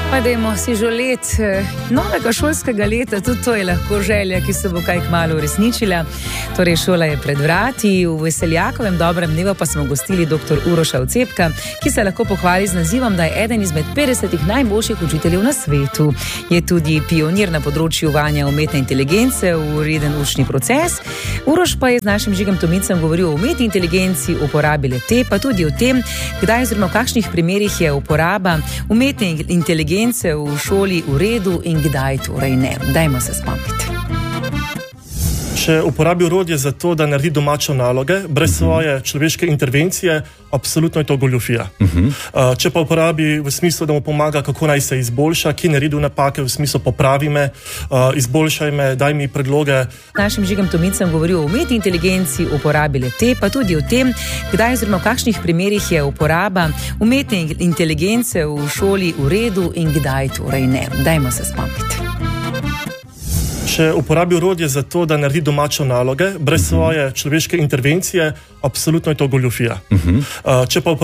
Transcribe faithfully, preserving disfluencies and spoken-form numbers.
Pa dajmo si želeti novega šolskega leta, tudi to je lahko želja, ki se bo kaj kmalu uresničila. Torej, šola je pred vrati, v Veseljakovem dobrem dnevu pa smo gostili doktor Uroša Vcepka, ki se lahko pohvali z nazivom, da je eden izmed petdesetih najboljših učiteljev na svetu. Je tudi pionir na področju uvajanja umetne inteligence v reden učni proces. Uroš pa je z našim Žigom Tomicem govoril o umetni inteligenci, uporabi le-te, pa tudi o tem, kdaj oziroma v kakšnih primerih je uporaba umetne inteligence v šoli v redu in kdaj torej ne. Dajmo se spomniti. Če uporabi orodje za to, da naredi domače naloge, brez svoje človeške intervencije, absolutno je to goljufija. Uh-huh. Če pa uporabi v smislu, da mu pomaga, kako naj se izboljša, ki naredi napake, v smislu popravi me, uh, izboljšaj me, daj mi predloge. Našim Žigom Tomicem govoril o umetni inteligenci, uporabi le-te, pa tudi o tem, kdaj oziroma v kakšnih primerih je uporaba umetne inteligence v šoli v redu in kdaj torej ne. Dajmo se spomniti. Če uporabi orodje za to, da naredi domače naloge, brez svoje človeške intervencije, absolutno je to goljufija. Uh-huh. Uh, če pa